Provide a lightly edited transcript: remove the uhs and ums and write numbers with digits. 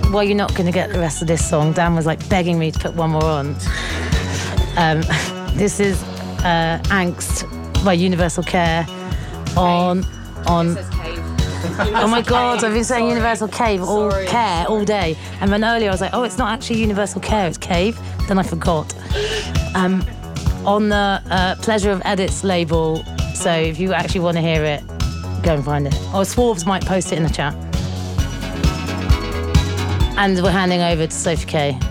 well, you're not going to get the rest of this song. Dan was like begging me to put one more on. This is Angst by Universal Care on. Oh my God, I've been saying Universal Cave Care all day. And then earlier I was like, oh, it's not actually Universal Care, it's Cave. Then I forgot. On the Pleasure of Edits label. So if you actually want to hear it, go and find it. Or Swarves might post it in the chat. And we're handing over to Sophie K.